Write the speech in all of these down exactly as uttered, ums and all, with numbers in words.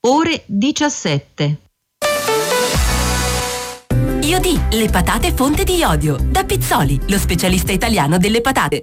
ore diciassette. Iodì, le patate fonte di iodio. Da Pizzoli, lo specialista italiano delle patate.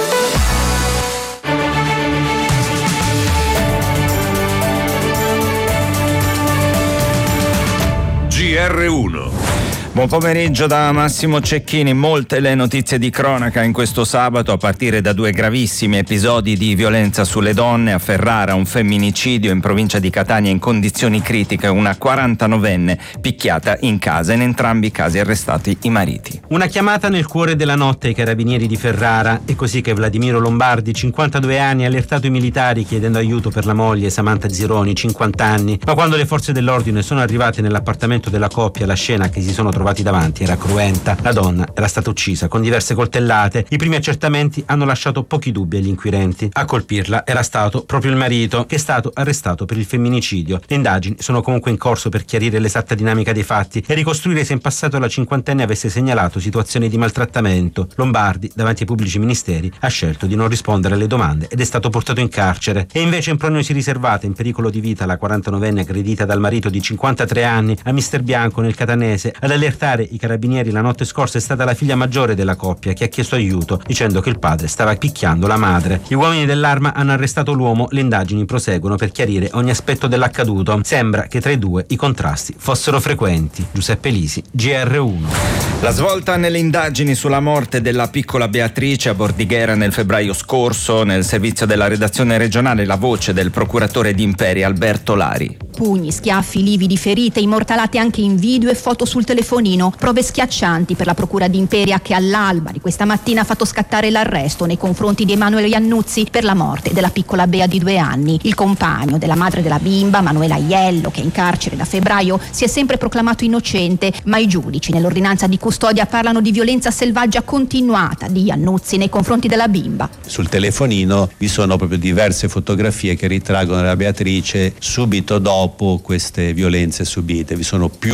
G R uno. Buon pomeriggio da Massimo Cecchini. Molte le notizie di cronaca in questo sabato, a partire da due gravissimi episodi di violenza sulle donne. A Ferrara un femminicidio, in provincia di Catania in condizioni critiche una quarantanovenne picchiata in casa, in entrambi i casi arrestati i mariti. Una chiamata nel cuore della notte ai carabinieri di Ferrara. È così che Vladimiro Lombardi, cinquantadue anni, ha allertato i militari chiedendo aiuto per la moglie Samantha Zironi, cinquanta anni. Ma quando le forze dell'ordine sono arrivate nell'appartamento della coppia, la scena che si sono trovati davanti era cruenta. La donna era stata uccisa con diverse coltellate. I primi accertamenti hanno lasciato pochi dubbi agli inquirenti. A colpirla era stato proprio il marito, che è stato arrestato per il femminicidio. Le indagini sono comunque in corso per chiarire l'esatta dinamica dei fatti e ricostruire se in passato la cinquantenne avesse segnalato situazioni di maltrattamento. Lombardi, davanti ai pubblici ministeri, ha scelto di non rispondere alle domande ed è stato portato in carcere. E invece in prognosi riservata, in pericolo di vita, la quarantanovenne aggredita dal marito di cinquantatré anni a Mister Bianco nel Catanese. Ad allertare i carabinieri la notte scorsa è stata la figlia maggiore della coppia, che ha chiesto aiuto dicendo che il padre stava picchiando la madre. Gli uomini dell'Arma hanno arrestato l'uomo. Le indagini proseguono per chiarire ogni aspetto dell'accaduto. Sembra che tra i due i contrasti fossero frequenti. Giuseppe Lisi, G R uno. La svolta nelle indagini sulla morte della piccola Beatrice a Bordighera nel febbraio scorso. Nel servizio della redazione regionale la voce del procuratore di Imperia Alberto Lari. Pugni, schiaffi, lividi, ferite, immortalate anche in video e foto sul telefonino. Prove schiaccianti per la procura di Imperia, che all'alba di questa mattina ha fatto scattare l'arresto nei confronti di Emanuele Iannuzzi per la morte della piccola Bea di due anni. Il compagno della madre della bimba, Manuela Aiello, che è in carcere da febbraio, si è sempre proclamato innocente, ma i giudici nell'ordinanza di custodia parlano di violenza selvaggia continuata di Iannuzzi nei confronti della bimba. Sul telefonino vi sono proprio diverse fotografie che ritraggono la Beatrice subito dopo queste violenze subite. Vi sono più